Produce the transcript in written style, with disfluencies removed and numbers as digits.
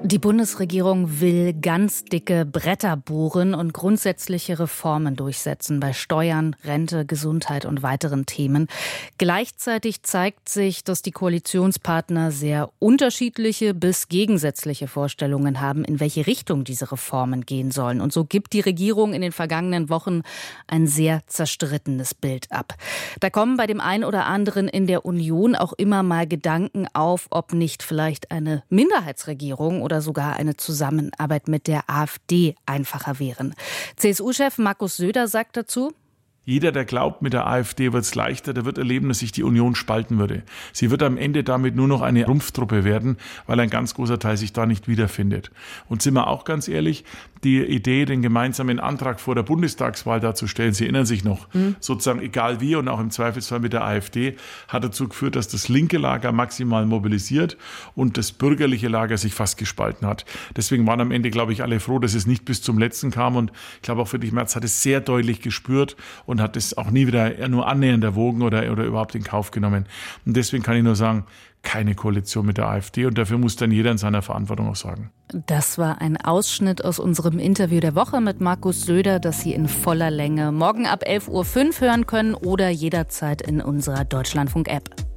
Die Bundesregierung will ganz dicke Bretter bohren und grundsätzliche Reformen durchsetzen bei Steuern, Rente, Gesundheit und weiteren Themen. Gleichzeitig zeigt sich, dass die Koalitionspartner sehr unterschiedliche bis gegensätzliche Vorstellungen haben, in welche Richtung diese Reformen gehen sollen. Und so gibt die Regierung in den vergangenen Wochen ein sehr zerstrittenes Bild ab. Da kommen bei dem einen oder anderen in der Union auch immer mal Gedanken auf, ob nicht vielleicht eine Minderheitsregierung oder sogar eine Zusammenarbeit mit der AfD einfacher wären. CSU-Chef Markus Söder sagt dazu: Jeder, der glaubt, mit der AfD wird es leichter, der wird erleben, dass sich die Union spalten würde. Sie wird am Ende damit nur noch eine Rumpftruppe werden, weil ein ganz großer Teil sich da nicht wiederfindet. Und sind wir auch ganz ehrlich, die Idee, den gemeinsamen Antrag vor der Bundestagswahl darzustellen, Sie erinnern sich noch, sozusagen egal wie und auch im Zweifelsfall mit der AfD, hat dazu geführt, dass das linke Lager maximal mobilisiert und das bürgerliche Lager sich fast gespalten hat. Deswegen waren am Ende, glaube ich, alle froh, dass es nicht bis zum Letzten kam. Und ich glaube auch Friedrich Merz hat es sehr deutlich gespürt und hat es auch nie wieder nur annähernd erwogen oder überhaupt in Kauf genommen. Und deswegen kann ich nur sagen, keine Koalition mit der AfD, und dafür muss dann jeder in seiner Verantwortung auch sagen. Das war ein Ausschnitt aus unserem Interview der Woche mit Markus Söder, das Sie in voller Länge morgen ab 11:05 Uhr hören können oder jederzeit in unserer Deutschlandfunk-App.